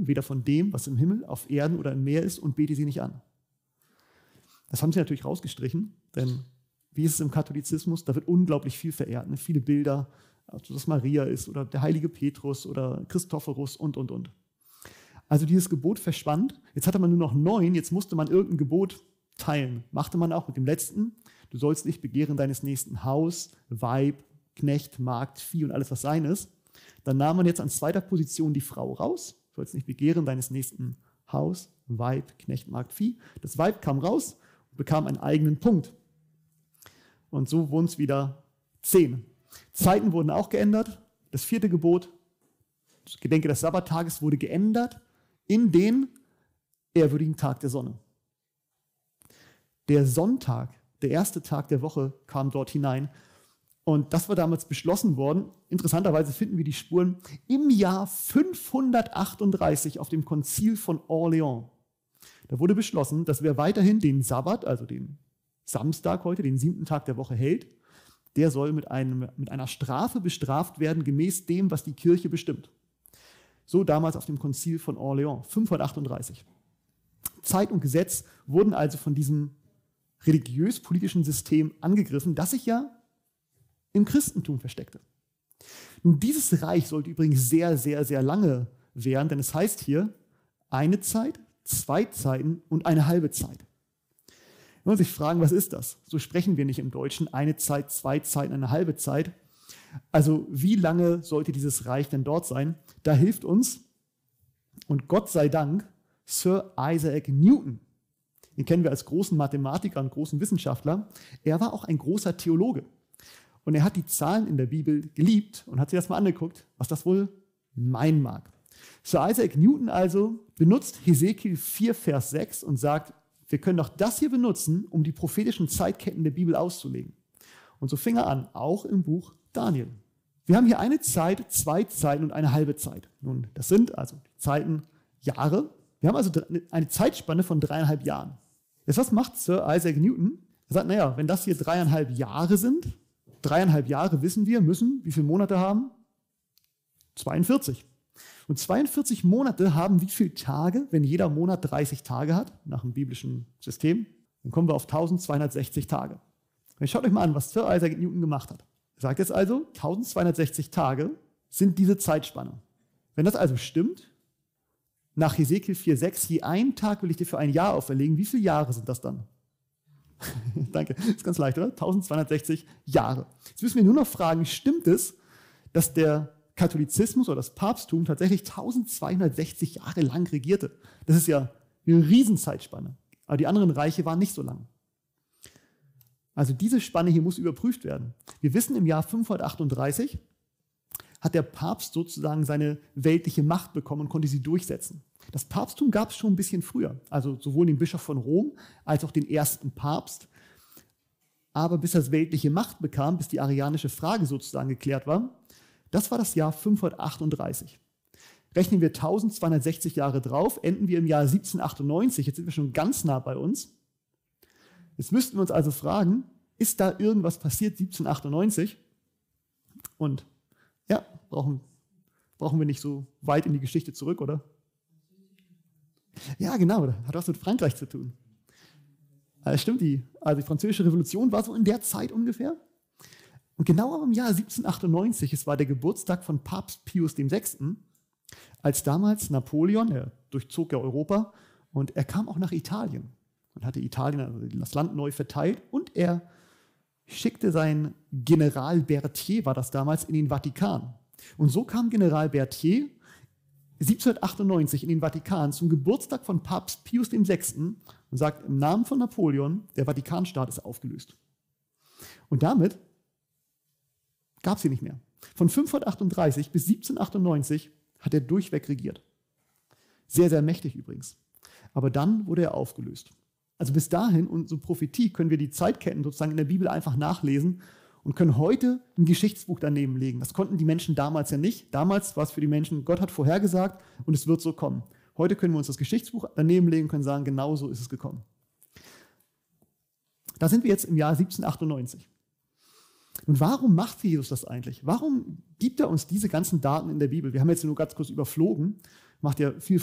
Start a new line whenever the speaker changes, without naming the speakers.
Statuen, weder von dem, was im Himmel, auf Erden oder im Meer ist, und bete sie nicht an. Das haben sie natürlich rausgestrichen, denn wie ist es im Katholizismus? Da wird unglaublich viel verehrt, ne? Viele Bilder, also dass Maria ist oder der heilige Petrus oder Christophorus und. Also dieses Gebot verschwand. Jetzt hatte man nur noch 9, jetzt musste man irgendein Gebot teilen. Machte man auch mit dem letzten. Du sollst nicht begehren deines nächsten Haus, Weib, Knecht, Magd, Vieh und alles, was sein ist. Dann nahm man jetzt an zweiter Position die Frau raus. Du sollst nicht begehren deines nächsten Haus, Weib, Knecht, Magd, Vieh. Das Weib kam raus und bekam einen eigenen Punkt. Und so wurden es wieder 10. Zeiten wurden auch geändert. Das 4. Gebot, das Gedenke des Sabbattages, wurde geändert in den ehrwürdigen Tag der Sonne. Der Sonntag, der erste Tag der Woche, kam dort hinein. Und das war damals beschlossen worden. Interessanterweise finden wir die Spuren im Jahr 538 auf dem Konzil von Orleans. Da wurde beschlossen, dass wer weiterhin den Sabbat, also den Samstag heute, den 7. Tag der Woche hält, der soll mit einer Strafe bestraft werden, gemäß dem, was die Kirche bestimmt. So damals auf dem Konzil von Orleans, 538. Zeit und Gesetz wurden also von diesem religiös-politischen System angegriffen, das sich ja im Christentum versteckte. Nun, dieses Reich sollte übrigens sehr, sehr, sehr lange währen, denn es heißt hier eine Zeit, 2 Zeiten und eine halbe Zeit. Wenn man sich fragen, was ist das? So sprechen wir nicht im Deutschen, eine Zeit, 2 Zeiten, eine halbe Zeit. Also wie lange sollte dieses Reich denn dort sein? Da hilft uns, und Gott sei Dank, Sir Isaac Newton. Den kennen wir als großen Mathematiker und großen Wissenschaftler. Er war auch ein großer Theologe. Und er hat die Zahlen in der Bibel geliebt und hat sich das mal angeguckt, was das wohl meinen mag. Sir Isaac Newton also benutzt Hesekiel 4, Vers 6 und sagt, wir können doch das hier benutzen, um die prophetischen Zeitketten der Bibel auszulegen. Und so fing er an, auch im Buch Daniel. Wir haben hier eine Zeit, 2 Zeiten und eine halbe Zeit. Nun, das sind also Zeiten, Jahre. Wir haben also eine Zeitspanne von 3,5 Jahren. Jetzt, was macht Sir Isaac Newton? Er sagt, naja, wenn das hier 3,5 Jahre sind, 3,5 Jahre wissen wir, müssen wie viele Monate haben? 42. Und 42 Monate haben wie viele Tage, wenn jeder Monat 30 Tage hat, nach dem biblischen System? Dann kommen wir auf 1260 Tage. Und schaut euch mal an, was Sir Isaac Newton gemacht hat. Er sagt jetzt also, 1260 Tage sind diese Zeitspanne. Wenn das also stimmt, nach Hesekiel 4,6, je einen Tag will ich dir für ein Jahr auferlegen, wie viele Jahre sind das dann? Danke, das ist ganz leicht, oder? 1260 Jahre. Jetzt müssen wir nur noch fragen, stimmt es, dass der Katholizismus oder das Papsttum tatsächlich 1260 Jahre lang regierte? Das ist ja eine Riesenzeitspanne. Aber die anderen Reiche waren nicht so lang. Also diese Spanne hier muss überprüft werden. Wir wissen, im Jahr 538 hat der Papst sozusagen seine weltliche Macht bekommen und konnte sie durchsetzen. Das Papsttum gab es schon ein bisschen früher, also sowohl den Bischof von Rom als auch den ersten Papst. Aber bis er weltliche Macht bekam, bis die arianische Frage sozusagen geklärt war, das war das Jahr 538. Rechnen wir 1260 Jahre drauf, enden wir im Jahr 1798, jetzt sind wir schon ganz nah bei uns. Jetzt müssten wir uns also fragen, ist da irgendwas passiert 1798? Und ja, brauchen wir nicht so weit in die Geschichte zurück, oder? Ja, genau, das hat was mit Frankreich zu tun. Stimmt, die Französische Revolution war so in der Zeit ungefähr. Und genau im Jahr 1798, es war der Geburtstag von Papst Pius VI., als damals Napoleon, er durchzog ja Europa, und er kam auch nach Italien und hatte Italien, also das Land, neu verteilt, und er schickte seinen General Berthier, war das damals, in den Vatikan. Und so kam General Berthier 1798 in den Vatikan zum Geburtstag von Papst Pius VI. Und sagt, im Namen von Napoleon, der Vatikanstaat ist aufgelöst. Und damit gab es sie nicht mehr. Von 538 bis 1798 hat er durchweg regiert. Sehr, sehr mächtig übrigens. Aber dann wurde er aufgelöst. Also bis dahin, unsere Prophetie, können wir die Zeitketten sozusagen in der Bibel einfach nachlesen und können heute ein Geschichtsbuch daneben legen. Das konnten die Menschen damals ja nicht. Damals war es für die Menschen, Gott hat vorhergesagt und es wird so kommen. Heute können wir uns das Geschichtsbuch daneben legen und können sagen, genau so ist es gekommen. Da sind wir jetzt im Jahr 1798. Und warum macht Jesus das eigentlich? Warum gibt er uns diese ganzen Daten in der Bibel? Wir haben jetzt nur ganz kurz überflogen, macht ja viel